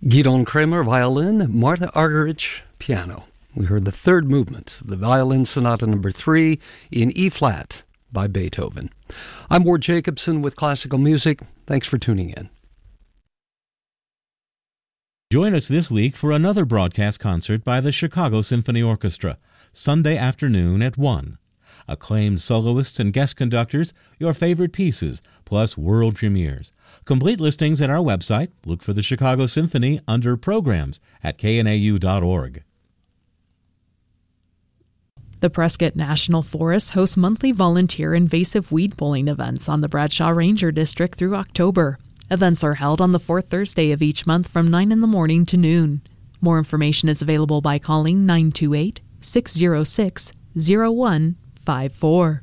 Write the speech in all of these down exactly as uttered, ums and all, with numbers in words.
Gidon Kramer, violin, Martha Argerich, piano. We heard the third movement of the Violin Sonata number three in E-flat by Beethoven. I'm Ward Jacobson with Classical Music. Thanks for tuning in. Join us this week for another broadcast concert by the Chicago Symphony Orchestra, Sunday afternoon at one. Acclaimed soloists and guest conductors, your favorite pieces, plus world premieres. Complete listings at our website. Look for the Chicago Symphony under Programs at k n a u dot org. The Prescott National Forest hosts monthly volunteer invasive weed pulling events on the Bradshaw Ranger District through October. Events are held on the fourth Thursday of each month from nine in the morning to noon. More information is available by calling nine two eight, six zero six, zero one five four.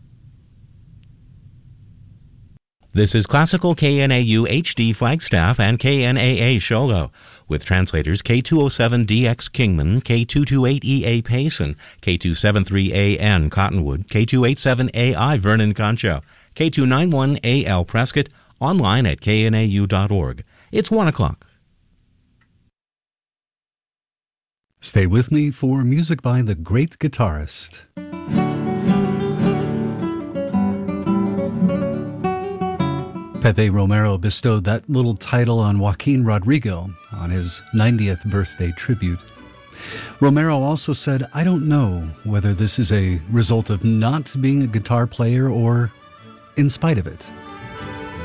This is Classical K N A U H D Flagstaff and K N A A Sholo, with translators K two oh seven D X Kingman, K two twenty-eight E A Payson, K two seventy-three A N Cottonwood, K two eighty-seven A I Vernon Concho, K two ninety-one A L Prescott, online at k n a u dot org. It's one o'clock. Stay with me for music by the great guitarist. Pepe Romero bestowed that little title on Joaquin Rodrigo on his ninetieth birthday tribute. Romero also said, "I don't know whether this is a result of not being a guitar player or in spite of it."